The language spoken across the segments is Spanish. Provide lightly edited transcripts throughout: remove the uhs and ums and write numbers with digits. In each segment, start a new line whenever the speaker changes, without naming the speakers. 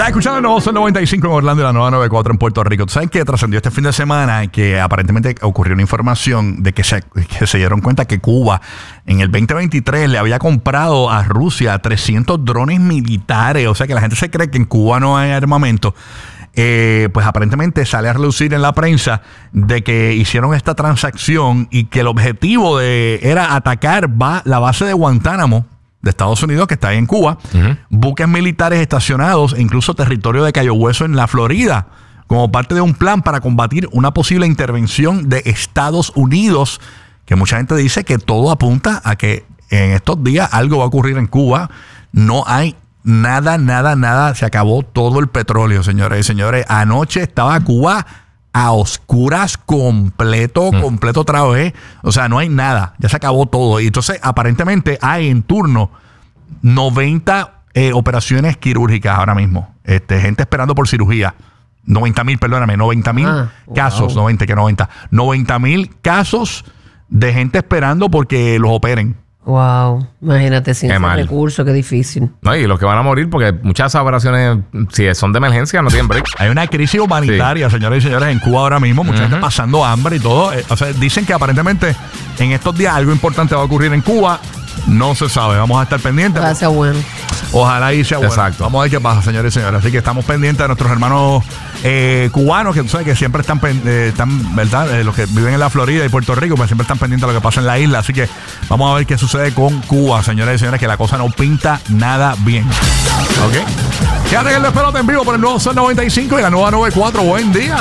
Estás escuchando el nuevo Sol 95 en Orlando y la nueva 94 en Puerto Rico. ¿Tú sabes qué trascendió este fin de semana? Que aparentemente ocurrió una información de que se dieron cuenta que Cuba en el 2023 le había comprado a Rusia 300 drones militares. O sea que la gente se cree que en Cuba no hay armamento. Pues aparentemente sale a relucir en la prensa de que hicieron esta transacción y que el objetivo era atacar la base de Guantánamo de Estados Unidos, que está ahí en Cuba, buques militares estacionados e incluso territorio de Cayo Hueso en la Florida, como parte de un plan para combatir una posible intervención de Estados Unidos, que mucha gente dice que todo apunta a que en estos días algo va a ocurrir en Cuba. No hay nada. Se acabó todo el petróleo, señores y señores. Anoche estaba Cuba a oscuras completo otra vez. O sea, no hay nada. Ya se acabó todo. Y entonces, aparentemente, hay en turno 90 operaciones quirúrgicas ahora mismo. Gente esperando por cirugía. 90,000, perdóname, 90,000 casos. Wow. 90,000 casos de gente esperando porque los operen.
Wow, imagínate sin ese recurso, qué difícil.
No, y los que van a morir, porque muchas operaciones, si son de emergencia, no tienen break.
Hay una crisis humanitaria, señores y señores, en Cuba ahora mismo. Mucha gente pasando hambre y todo. O sea, dicen que aparentemente en estos días algo importante va a ocurrir en Cuba. No se sabe, vamos a estar pendientes.
Ojalá sea bueno.
Ojalá y sea bueno. Exacto. Vamos a ver qué pasa, señores y señores. Así que estamos pendientes de nuestros hermanos cubanos, que tú sabes que siempre están ¿verdad? Los que viven en la Florida y Puerto Rico, pues siempre están pendientes de lo que pasa en la isla. Así que vamos a ver qué sucede con Cuba, señores y señores, que la cosa no pinta nada bien. ¿Ok? Quédate en el despelote en vivo por el nuevo Sol 95 y la nueva 94. Buen día.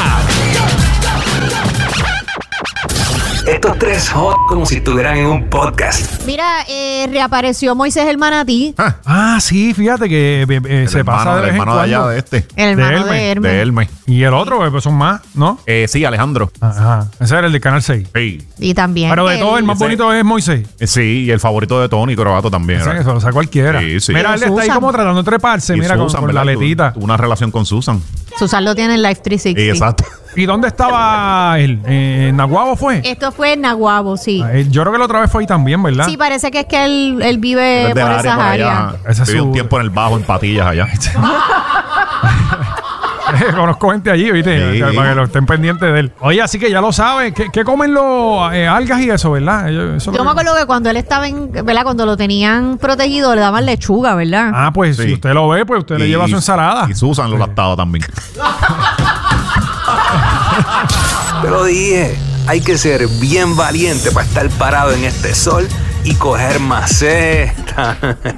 Estos tres joden como si estuvieran en un podcast.
Mira, reapareció Moisés el manatí.
Sí, fíjate que se pasa de vez en cuando.
El hermano de allá
El hermano de Hermes.
Y el otro, pues son más, ¿no?
Sí, Alejandro.
Ajá. Ese era el de Canal 6.
Sí.
Y también.
Pero de todo, el más bonito es Moisés.
Sí, y el favorito de Tony Croato también.
Eso lo saca cualquiera.
Sí.
Mira, él está ahí como tratando de treparse,
Y
mira,
Susan,
con la letita.
Una relación con Susan.
Susan lo tiene en Life 360.
Exacto.
¿Y dónde estaba él? ¿En Naguabo fue?
Esto fue en Naguabo, sí.
Yo creo que la otra vez fue ahí también, ¿verdad?
Sí, parece que es que él vive por esas áreas.
Vive un tiempo en el Bajo, en Patillas allá.
Conozco gente allí, ¿viste?
Sí.
Para que lo estén pendientes de él. Oye, así que ya lo saben. ¿Qué comen los algas y eso, verdad?
Yo me acuerdo que cuando él estaba ¿verdad? Cuando lo tenían protegido, le daban lechuga, ¿verdad?
Pues si usted lo ve, pues usted le lleva su ensalada.
Y Susan lo lactaba también.
Te lo dije, hay que ser bien valiente para estar parado en este sol y coger maceta.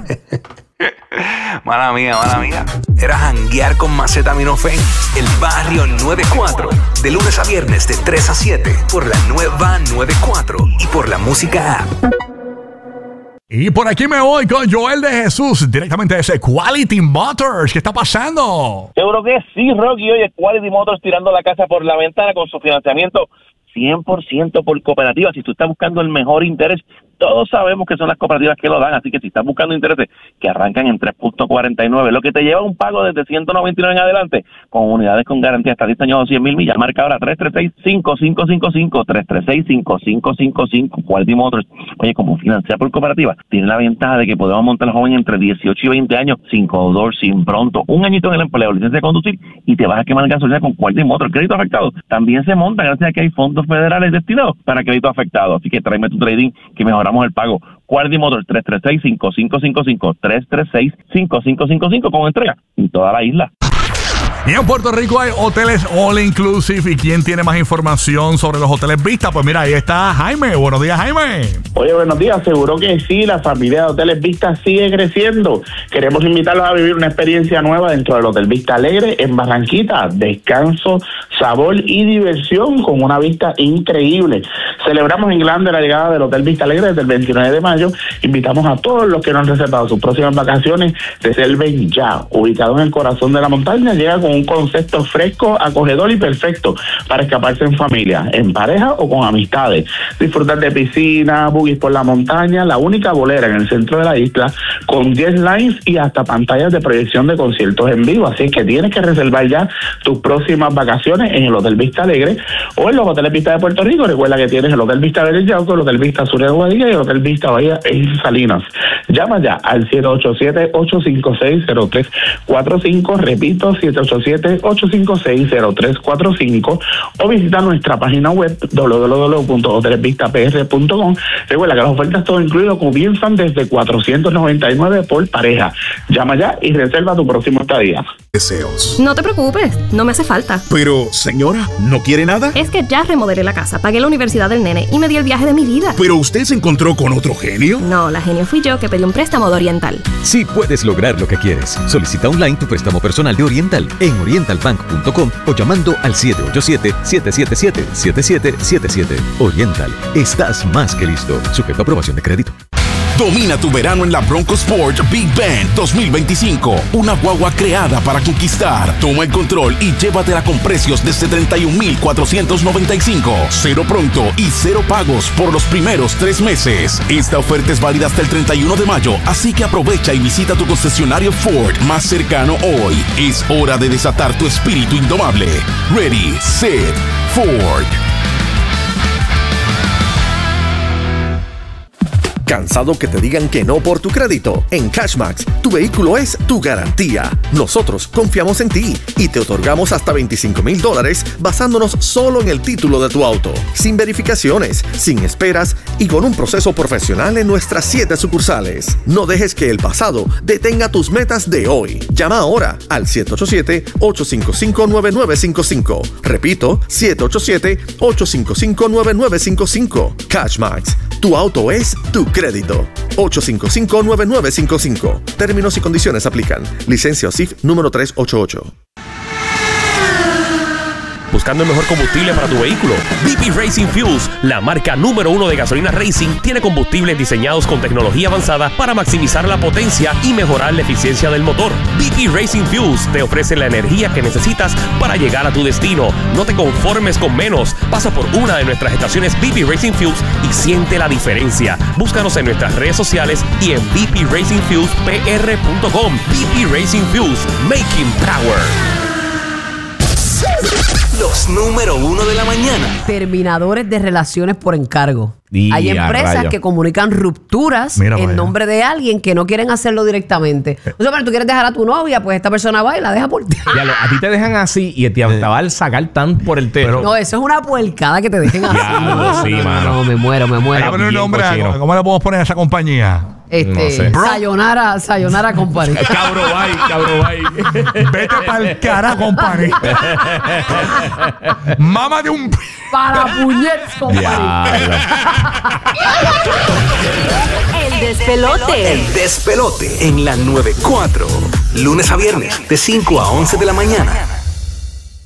Mala mía. Era janguear con Macetaminofen, el barrio 94. De lunes a viernes de 3 a 7 por la nueva 94 y por la música app.
Y por aquí me voy con Joel de Jesús, directamente desde Quality Motors. ¿Qué está pasando?
Seguro que sí, Rocky. Oye, Quality Motors tirando la casa por la ventana con su financiamiento 100% por cooperativa. Si tú estás buscando el mejor interés, todos sabemos que son las cooperativas que lo dan, así que si estás buscando intereses que arrancan en 3.49, lo que te lleva un pago desde 199 en adelante, con unidades con garantía hasta 10 años o 100,000 millas, marca ahora 336-5555, 336-5555, Quality Motors. Oye, como financiar por cooperativa, tiene la ventaja de que podemos montar al joven entre 18 y 20 años, sin codeudor, sin pronto, un añito en el empleo, licencia de conducir, y te vas a quemar gasolina con Quality Motors. Crédito afectado también se monta gracias a que hay fondos federales destinados para crédito afectado, así que tráeme tu trading que mejoramos el pago. Quality Motors 336-5555, 336-5555 con entrega en toda la isla.
Y en Puerto Rico hay hoteles all inclusive. ¿Y quién tiene más información sobre los hoteles Vista? Pues mira, ahí está Jaime. Buenos días, Jaime.
Oye, buenos días. Seguro que sí, la familia de Hoteles Vista sigue creciendo. Queremos invitarlos a vivir una experiencia nueva dentro del Hotel Vista Alegre en Barranquita. Descanso, sabor y diversión con una vista increíble. Celebramos en grande la llegada del Hotel Vista Alegre desde el 29 de mayo. Invitamos a todos los que no han reservado sus próximas vacaciones. Reserven ya. Ubicado en el corazón de la montaña, llega con un concepto fresco, acogedor y perfecto para escaparse en familia, en pareja o con amistades. Disfrutar de piscina, buggies por la montaña, la única bolera en el centro de la isla, con 10 lines y hasta pantallas de proyección de conciertos en vivo. Así que tienes que reservar ya tus próximas vacaciones en el Hotel Vista Alegre o en los Hoteles Vista de Puerto Rico. Recuerda que tienes el Hotel Vista Verde Yauco, el Hotel Vista Sur de Guadilla y el Hotel Vista Bahía en Salinas. Llama ya al 787-856-0345, repito, 787-856-0345, o visita nuestra página web www.hotelesvistapr.com. Recuerda que las ofertas todo incluido comienzan desde $499 por pareja. Llama ya y reserva tu próximo estadía.
Deseos.
No te preocupes, no me hace falta.
Pero, señora, ¿no quiere nada?
Es que ya remodelé la casa, pagué la universidad del nene y me di el viaje de mi vida.
¿Pero usted se encontró con otro genio?
No, la genio fui yo que pedí un préstamo de Oriental.
Sí puedes lograr lo que quieres. Solicita online tu préstamo personal de Oriental en orientalbank.com o llamando al 787-777-7777. Oriental, estás más que listo. Sujeto a aprobación de crédito.
Domina tu verano en la Bronco Sport Big Bend 2025. Una guagua creada para conquistar. Toma el control y llévatela con precios desde $31,495. Cero pronto y cero pagos por los primeros 3 meses. Esta oferta es válida hasta el 31 de mayo, así que aprovecha y visita tu concesionario Ford más cercano hoy. Es hora de desatar tu espíritu indomable. Ready, set, Ford.
¿Cansado que te digan que no por tu crédito? En Cashmax, tu vehículo es tu garantía. Nosotros confiamos en ti y te otorgamos hasta $25,000 basándonos solo en el título de tu auto, sin verificaciones, sin esperas y con un proceso profesional en nuestras 7 sucursales. No dejes que el pasado detenga tus metas de hoy. Llama ahora al 787-855-9955. Repito, 787-855-9955. Cashmax, tu auto es tu crédito. 855-9955. Términos y condiciones aplican. Licencia OSIF número 388.
Buscando el mejor combustible para tu vehículo. BP Racing Fuels, la marca número 1 de gasolina racing, tiene combustibles diseñados con tecnología avanzada para maximizar la potencia y mejorar la eficiencia del motor. BP Racing Fuels te ofrece la energía que necesitas para llegar a tu destino. No te conformes con menos. Pasa por una de nuestras estaciones BP Racing Fuels y siente la diferencia. Búscanos en nuestras redes sociales y en bpracingfuelspr.com. BP Racing Fuels, making power.
Los número 1 de la mañana.
Terminadores de relaciones por encargo. Hay empresas que comunican rupturas en nombre de alguien que no quieren hacerlo directamente. O sea, pero tú quieres dejar a tu novia, pues esta persona va y la deja por ti.
A ti te dejan así y te va a sacar tan por el techo.
No, eso es una puercada que te dejen así.
Sí, mano.
No, me muero.
Hay que poner un nombre. ¿Cómo le podemos poner a esa compañía?
No sé.
Sayonara Company.
Cabro bye.
Vete pa'l cara, company. Mámate un...
Para puñetes, company.
El despelote. El despelote en la 94. Lunes a viernes de 5 a 11 de la mañana.